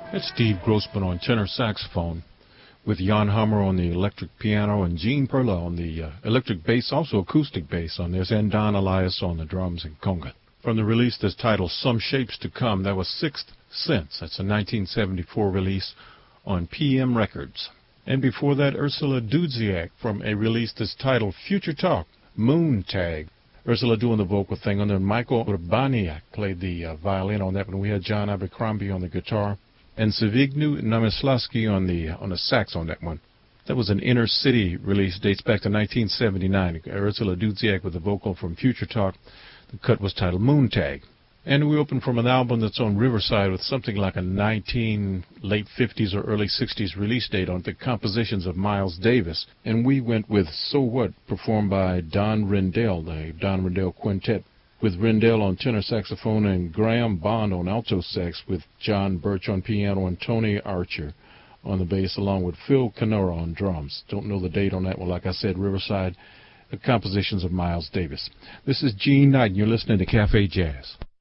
That's Steve Grossman on tenor saxophone, with Jan Hammer on the electric piano and Gene Perla on the electric bass, also acoustic bass on this, and Don Elias on the drums and conga. From the release that's titled Some Shapes to Come, that was Sixth Sense. That's a 1974 release on PM Records. And before that, Ursula Dudziak from a release that's titled Future Talk, Moon Tag. Ursula doing the vocal thing on there. Michael Urbaniak played the violin on that one. We had John Abercrombie on the guitar, and Zbigniew Namysławski on the sax on that one. That was an Inner City release, dates back to 1979. Ursula Dudziak with the vocal from Future Talk. The cut was titled Moon Tag. And we opened from an album that's on Riverside with something like a late 50s or early 60s release date on the compositions of Miles Davis. And we went with So What, performed by Don Rendell, the Don Rendell Quintet, with Rendell on tenor saxophone and Graham Bond on alto sax, with John Birch on piano and Tony Archer on the bass, along with Phil Canora on drums. Don't know the date on that one. Like I said, Riverside, the compositions of Miles Davis. This is Gene Knight, and you're listening to Cafe Jazz.